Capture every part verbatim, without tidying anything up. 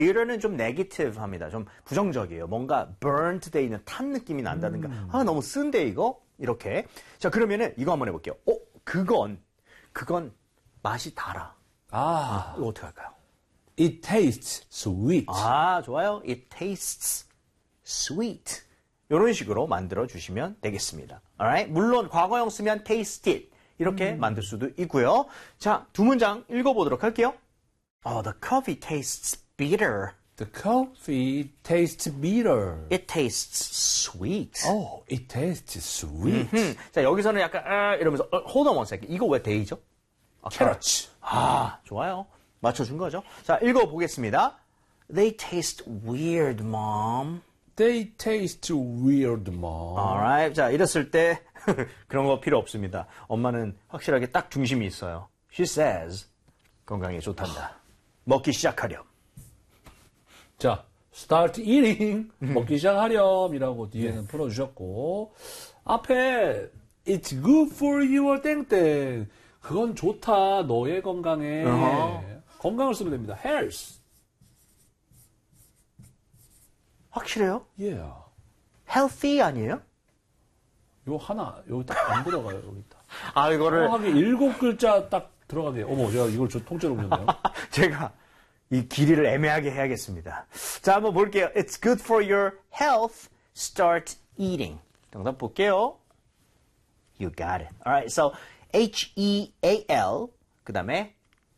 bitter는 좀 negative합니다. 좀 부정적이에요. 뭔가 burnt 돼 있는 탄 느낌이 난다든가. 음. 아, 너무 쓴데 이거? 이렇게. 자, 그러면은 이거 한번 해볼게요. 어, 그건, 그건 맛이 달아. 아, 이거 어떻게 할까요? It tastes sweet. 아, 좋아요. It tastes sweet. 이런 식으로 만들어 주시면 되겠습니다. Alright? 물론 과거형 쓰면 tasted 이렇게 음. 만들 수도 있고요. 자, 두 문장 읽어보도록 할게요. Oh, the coffee tastes bitter. The coffee tastes bitter. It tastes sweet. Oh, it tastes sweet. 음흠. 자, 여기서는 약간 아, 이러면서 어, hold on one second. 이거 왜 데이죠? 아, carrots. 아, 좋아요. 맞춰준 거죠. 자, 읽어보겠습니다. They taste weird, mom. They taste weird, mom. Alright. 자, 이랬을 때 그런 거 필요 없습니다. 엄마는 확실하게 딱 중심이 있어요. She says 건강에 좋단다. 먹기 시작하렴. 자, start eating. 먹기 시작하렴이라고 뒤에는 풀어주셨고 앞에 it's good for your 땡땡. 그건 좋다. 너의 건강에. Uh-huh. 건강을 쓰면 됩니다. health. 확실해요? Yeah. healthy 아니에요? 요 하나 여기 딱 안 들어가요. 여기 딱. 아 이거를 정확하게 일곱 글자 딱 들어가게. 어머, 제가 이걸 저 통째로 보셨네요. 제가 이 길이를 애매하게 해야겠습니다. 자, 한번 볼게요. It's good for your health. Start eating. 정답 볼게요. You got it. Alright, so H E A L 그 다음에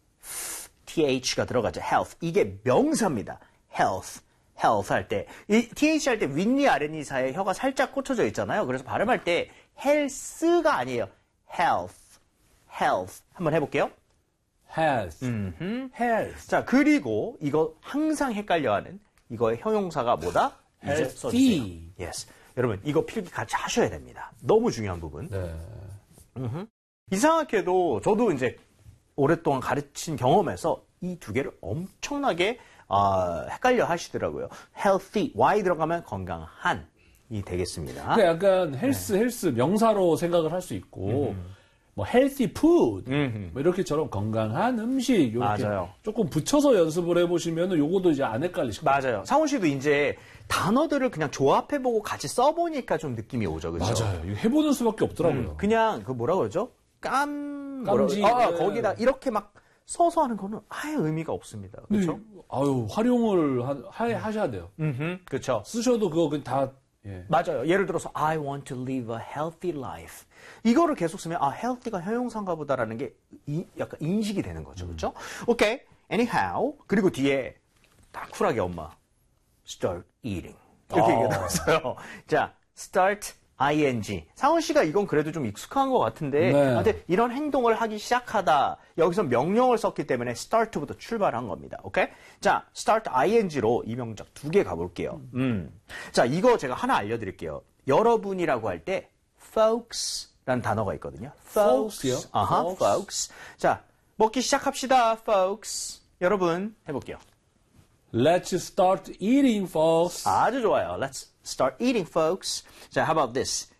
T H가 들어가죠. health. 이게 명사입니다. health. health 할 때, 이 th 할 때 윗니 아랫니 사이에 혀가 살짝 꽂혀져 있잖아요. 그래서 발음할 때 health가 아니에요. health, health. 한번 해볼게요. health, 음흠. health. 자, 그리고 이거 항상 헷갈려하는 이거의 형용사가 뭐다? 이제 써주세요. Yes. 여러분, 이거 필기 같이 하셔야 됩니다. 너무 중요한 부분. 네. 음흠. 이상하게도 저도 이제 오랫동안 가르친 경험에서 이 두 개를 엄청나게 어, 헷갈려 하시더라고요. healthy, y 들어가면 건강한이 되겠습니다. 그러니까 약간 헬스, 네. 헬스 명사로 생각을 할 수 있고, 음. 뭐 healthy food, 음. 뭐 이렇게처럼 건강한 음식 이렇게 맞아요. 조금 붙여서 연습을 해보시면은 요거도 이제 안 헷갈리실 거예요. 맞아요. 상훈 씨도 이제 단어들을 그냥 조합해보고 같이 써보니까 좀 느낌이 오죠, 그렇죠? 맞아요. 이거 해보는 수밖에 없더라고요. 음, 그냥 그 뭐라 그러죠? 깜, 깜지. 뭐라, 아, 네. 거기다 이렇게 막 써서 하는 거는 아예 의미가 없습니다. 그렇죠? 아유, 활용을 하, 하, 하셔야 돼요. 음, 그렇죠. 쓰셔도 그거 그냥 다 예. 맞아요. 예를 들어서 I want to live a healthy life. 이거를 계속 쓰면 아, healthy가 형용사인가 보다라는 게 이, 약간 인식이 되는 거죠. 그렇죠? 음. 오케이. Anyhow. 그리고 뒤에 딱 쿨하게 엄마 start eating. 이렇게 아. 얘기해놨어요. 자, start ing. 상훈 씨가 이건 그래도 좀 익숙한 것 같은데, 네. 근데 이런 행동을 하기 시작하다. 여기서 명령을 썼기 때문에 start부터 출발한 겁니다. 오케이? 자, start ing로 이 명작 두 개 가볼게요. 음. 자, 이거 제가 하나 알려드릴게요. 여러분이라고 할 때 folks라는 단어가 있거든요. folks요? 아하, folks. folks. 자, 먹기 시작합시다, folks. 여러분, 해볼게요. Let's start eating, folks. 아주 좋아요. Let's start eating, folks. 자, how about this?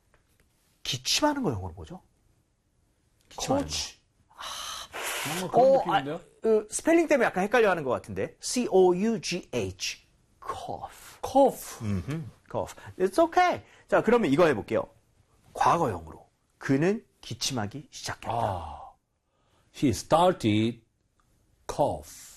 기침하는 거 영어로 뭐죠? 기침하는 Coach. 거. 뭔가 그런 느낌인데요? 아, 그, 스펠링 때문에 약간 헷갈려하는 것 같은데. C O U G H. cough. cough. 음흠, cough. It's okay. 자, 그러면 이거 해볼게요. 과거형으로. 그는 기침하기 시작했다. 아, he started cough.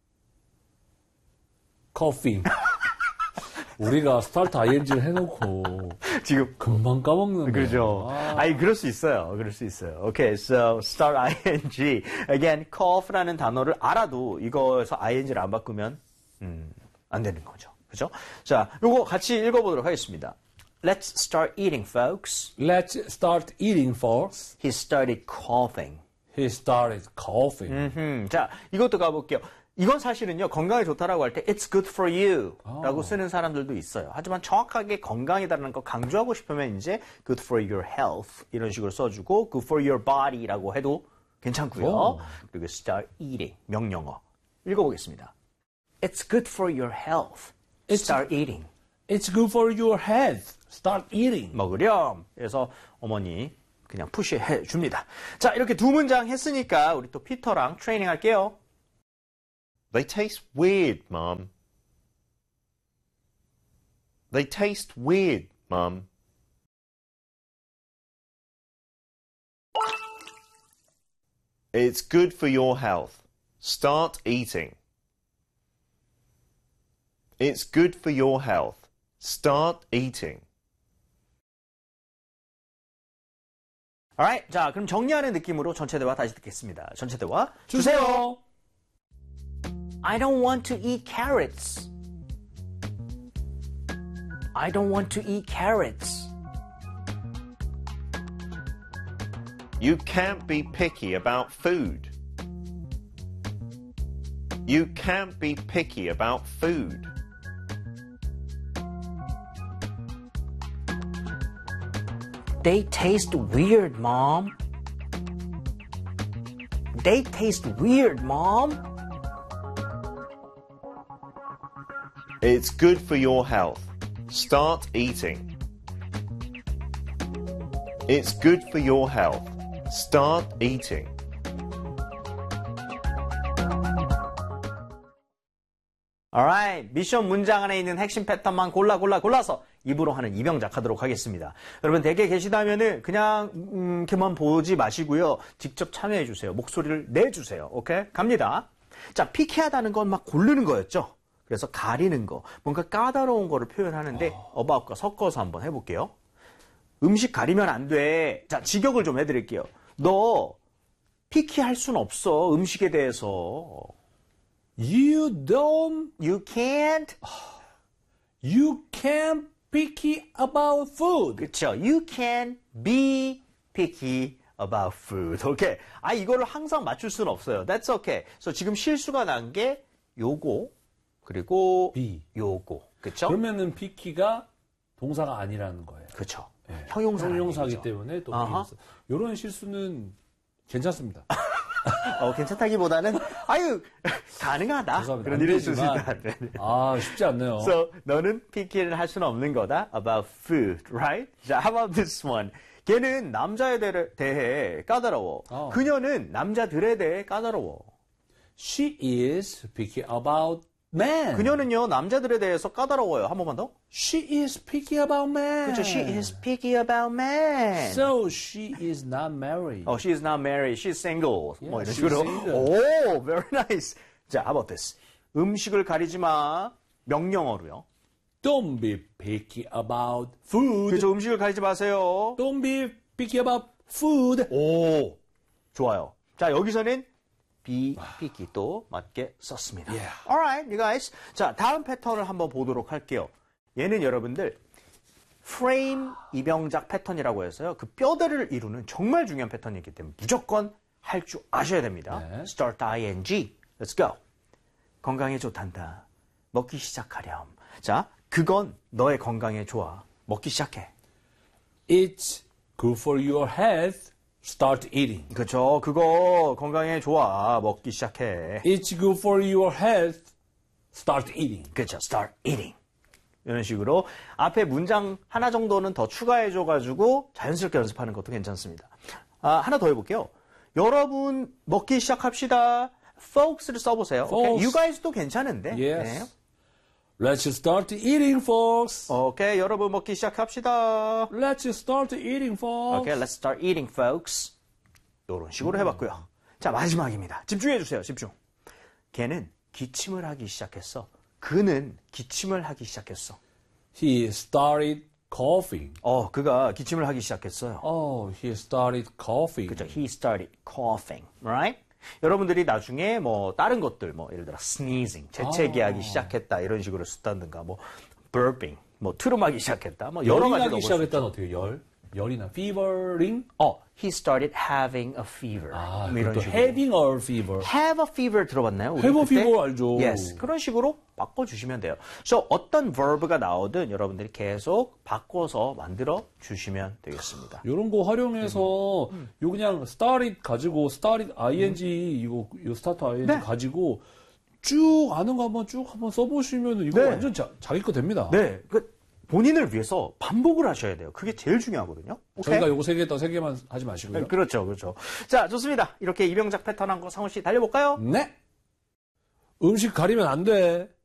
coughing. 우리가 스타트 아이엔지를 해놓고 지금 금방 까먹는 그렇죠. 아. 아니 그럴 수 있어요. 그럴 수 있어요. Okay, so start ing. Again, cough라는 단어를 알아도 이거에서 ing를 안 바꾸면 음, 안 되는 거죠. 그렇죠? 자, 요거 같이 읽어보도록 하겠습니다. Let's start eating, folks. Let's start eating, folks. He started coughing. He started coughing. 음흠. 자, 이것도 가볼게요. 이건 사실은요, 건강에 좋다라고 할 때 it's good for you 라고 아. 쓰는 사람들도 있어요. 하지만 정확하게 건강이다라는 거 강조하고 싶으면 이제 good for your health 이런 식으로 써주고 good for your body라고 해도 괜찮고요. 오. 그리고 start eating, 명령어. 읽어보겠습니다. It's good for your health. It's- Start eating. It's good for your health. Start eating. 먹으렴. 그래서 어머니 그냥 푸시해 줍니다. 자, 이렇게 두 문장 했으니까 우리 또 피터랑 트레이닝 할게요. They taste weird, Mum. They taste weird, Mum. It's good for your health. Start eating. It's good for your health. Start eating. Alright, 자, 그럼 정리하는 느낌으로 전체 대화 다시 듣겠습니다. 전체 대화 주세요. I don't want to eat carrots. I don't want to eat carrots. You can't be picky about food. You can't be picky about food. They taste weird, Mom. They taste weird, Mom. It's good for your health. Start eating. It's good for your health. Start eating. Alright, 미션 문장 안에 있는 핵심 패턴만 골라 골라 골라서 입으로 하는 입영작 하도록 하겠습니다. 여러분 댁에 계시다면은 그냥 음, 이렇게만 보지 마시고요. 직접 참여해 주세요. 목소리를 내주세요. 오케이? 갑니다. 자, 피키하다는 건 막 고르는 거였죠. 그래서 가리는 거, 뭔가 까다로운 거를 표현하는데 about과 섞어서 한번 해볼게요. 음식 가리면 안 돼. 자, 직역을 좀 해드릴게요. 너 피키할 순 없어. 음식에 대해서. You don't, You can't. you can't picky about food. 그쵸. You can be picky about food. 오케이. 아, 이거를 항상 맞출 수는 없어요. That's okay. So 지금 실수가 난 게 요거, 그리고 be. 요거. 그쵸? 그러면은 picky가 동사가 아니라는 거예요. 그쵸. 네. 형용사는 형용사기 아니죠. 때문에 또 아하. 이런 실수는 괜찮습니다. 어, 괜찮다기보다는, 아유, 가능하다. 죄송합니다. 그런 안 일이 있을 수 되지만, 있다. 네, 네. 아, 쉽지 않네요. So, 너는 피키를 할 수는 없는 거다. About food, right? 자, how about this one? 걔는 남자에 대해, 대해 까다로워. 어. 그녀는 남자들에 대해 까다로워. She is picky about men. 그녀는요, 남자들에 대해서 까다로워요. 한 번만 더. She is picky about men. 그렇죠. She is picky about men. So she is not married. Oh, she is not married. She's single. 뭐 이런 she's 식으로. single. 오, very nice. 자, how about this? 음식을 가리지 마. 명령어로요. Don't be picky about food. 그렇죠. 음식을 가리지 마세요. Don't be picky about food. 오, 좋아요. 자, 여기서는 be picky 또 맞게 썼습니다. Yeah. Alright, you guys. 자, 다음 패턴을 한번 보도록 할게요. 얘는 여러분들 프레임 입영작 패턴이라고 해서요. 그 뼈대를 이루는 정말 중요한 패턴이기 때문에 무조건 할 줄 아셔야 됩니다. 네. Start ing. Let's go. 건강에 좋단다. 먹기 시작하렴. 자, 그건 너의 건강에 좋아. 먹기 시작해. It's good for your health. Start eating. 그렇죠. 그거 건강에 좋아. 먹기 시작해. It's good for your health. Start eating. 그렇죠. Start eating. 이런 식으로 앞에 문장 하나 정도는 더 추가해줘가지고 자연스럽게 연습하는 것도 괜찮습니다. 아, 하나 더 해볼게요. 여러분 먹기 시작합시다. folks를 써보세요. Folks. Okay? You guys도 괜찮은데. Yes. 네. Let's start eating, folks. 오케이, 여러분 먹기 시작합시다. Let's start eating, folks. 오케이, let's start eating, folks. 이런 식으로 해봤고요. 자, 마지막입니다. 집중해주세요. 집중. 걔는 기침을 하기 시작했어. 그는 기침을 하기 시작했어. He started coughing. 어, 그가 기침을 하기 시작했어요. Oh, he started coughing. 그죠? He started coughing, right? 여러분들이 나중에 뭐 다른 것들, 뭐 예를 들어 sneezing, 재채기하기 시작했다 이런 식으로 쓰다든가, 뭐 burping, 뭐 트름하기 시작했다, 뭐 여러 열이 가지로 나기 볼 수 시작했다는 어떻게 열? 열이나 fevering? 어, he started having a fever. 아, 뭐 이런 또 식으로. having a fever. have a fever 들어봤나요? 우리 have a 그때? fever 알죠. Yes. 그런 식으로 바꿔주시면 돼요. So, 어떤 verb가 나오든 여러분들이 계속 바꿔서 만들어 주시면 되겠습니다. 이런 거 활용해서 음. 요 그냥 started 가지고 started ing 이거 요 스타트 ing 네. 가지고 쭉 아는 거 한번 쭉 한번 써보시면 이거 네. 완전 자, 자기 거 됩니다. 네. 그 본인을 위해서 반복을 하셔야 돼요. 그게 제일 중요하거든요. 오케이? 저희가 요거 세 개 더 세 개만 하지 마시고요. 그렇죠, 그렇죠. 자, 좋습니다. 이렇게 이병작 패턴 한 거 상훈 씨 달려볼까요? 네. 음식 가리면 안 돼.